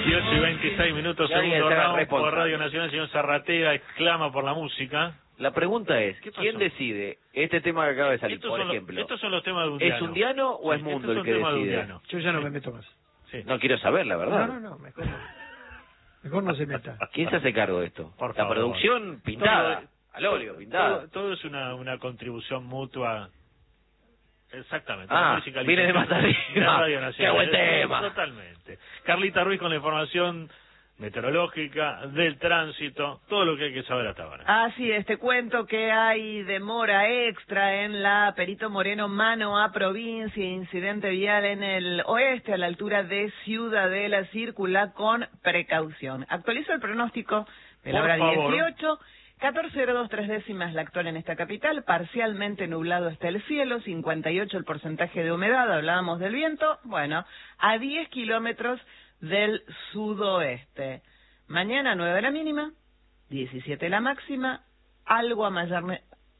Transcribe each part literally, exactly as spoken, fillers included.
dieciocho y veintiséis minutos, Ya segundo alguien se haga round por responsable. Radio Nacional. Señor Zarratea exclama por la música. La pregunta es, ¿Qué pasó? ¿quién decide este tema que acaba de salir, Estos por son los- ejemplo? estos son los temas de Undiano. ¿Es Undiano o es Sí, Mundo estos el son que temas de decide? Undiano. Yo ya no me meto más. Sí. No quiero saber, la verdad. No, no, no, mejor no. Mejor no se meta. ¿Quién se hace cargo de esto? Por La favor. producción pintada, Todo- al óleo, todo- pintada. Todo, todo es una, una contribución mutua. Exactamente. Ah, La musicalización viene de más arriba. de Radio Nacional. Qué buen tema. Totalmente. Carlita Ruiz con la información meteorológica, del tránsito, todo lo que hay que saber hasta ahora. Así es, te cuento que hay demora extra en la Perito Moreno mano a provincia, incidente vial en el oeste a la altura de Ciudadela, circula con precaución. Actualizo el pronóstico de la Por hora favor. dieciocho. catorce grados tres décimas la actual en esta capital, parcialmente nublado está el cielo, cincuenta y ocho el porcentaje de humedad, hablábamos del viento, bueno, a diez kilómetros del sudoeste. Mañana nueve la mínima, diecisiete la máxima, algo a mayor,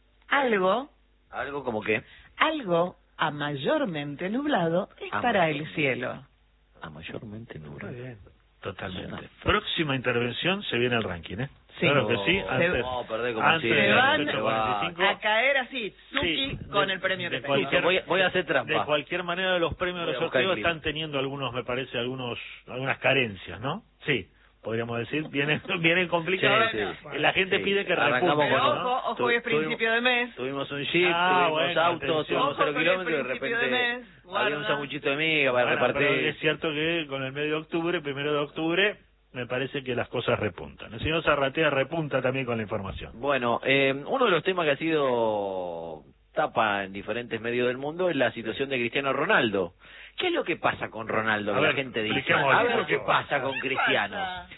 algo, Algo como que, algo a mayormente nublado estará A el cielo. a mayormente Muy nublado. bien. Totalmente. Próxima intervención se viene el ranking, ¿eh? Sí. Claro que sí. No, Antes, no, perdé como antes siempre. de Se las van dieciocho cuarenta y cinco. a caer así, Tuki, Sí, con de- el premio de que tengo. cualquier- Voy, voy a hacer trampa. De cualquier manera, los premios de Voy a los buscar el sorteos clima. están teniendo algunos, me parece, algunos algunas carencias, ¿no? Sí, podríamos decir. Vienen, vienen complicados. Sí, sí. La gente Sí. pide que Arrancamos repunte, Pero con- ¿no? ojo, ojo, Tu- hoy es principio de mes. Tuvimos un jeep, Ah, tuvimos bueno, autos, atención. tuvimos Ojo cero con el kilómetros y de principio repente de mes, había un guarda. sanguchito de miga para Bueno, pero repartir. es cierto que con el mes de octubre, primero de octubre, me parece que las cosas repuntan. El señor Zarratea repunta también con la información. Bueno, eh, uno de los temas que ha sido tapa en diferentes medios del mundo es la situación de Cristiano Ronaldo. ¿Qué es lo que pasa con Ronaldo? A Que ver, la gente dice. expliquémosle, A ver por qué favor. pasa con Cristiano.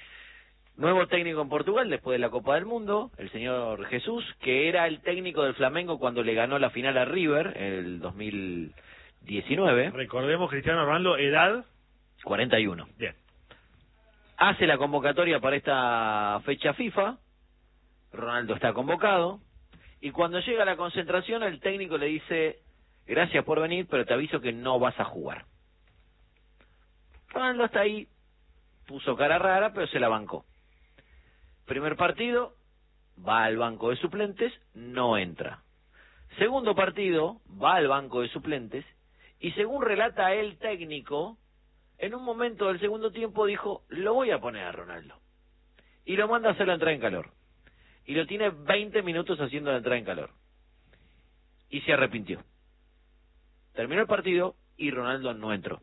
Nuevo técnico en Portugal después de la Copa del Mundo, el señor Jesús, que era el técnico del Flamengo cuando le ganó la final a River el dos mil diecinueve, Recordemos, Cristiano Ronaldo, edad. cuarenta y uno. Bien. Hace la convocatoria para esta fecha FIFA, Ronaldo está convocado, y cuando llega a la concentración el técnico le dice, gracias por venir, pero te aviso que no vas a jugar. Ronaldo está ahí, puso cara rara, pero se la bancó. Primer partido, va al banco de suplentes, no entra. Segundo partido, va al banco de suplentes, y según relata el técnico, en un momento del segundo tiempo dijo, lo voy a poner a Ronaldo. Y lo manda a hacer la entrada en calor. Y lo tiene veinte minutos haciendo la entrada en calor. Y se arrepintió. Terminó el partido y Ronaldo no entró.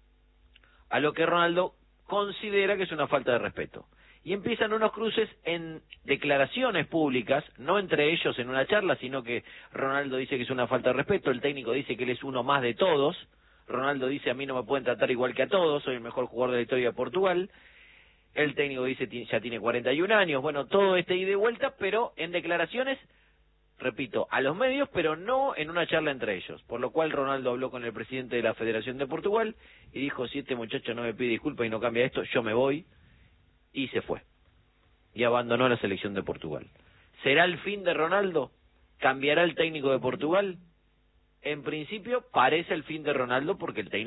A lo que Ronaldo considera que es una falta de respeto. Y empiezan unos cruces en declaraciones públicas, no entre ellos en una charla, sino que Ronaldo dice que es una falta de respeto, el técnico dice que él es uno más de todos, Ronaldo dice, a mí no me pueden tratar igual que a todos, soy el mejor jugador de la historia de Portugal. El técnico dice, ya tiene cuarenta y un años. Bueno, todo este ida y vuelta, pero en declaraciones, repito, a los medios, pero no en una charla entre ellos. Por lo cual Ronaldo habló con el presidente de la Federación de Portugal y dijo, si este muchacho no me pide disculpas y no cambia esto, yo me voy. Y se fue. Y abandonó la selección de Portugal. ¿Será el fin de Ronaldo? ¿Cambiará el técnico de Portugal? En principio parece el fin de Ronaldo porque el técnico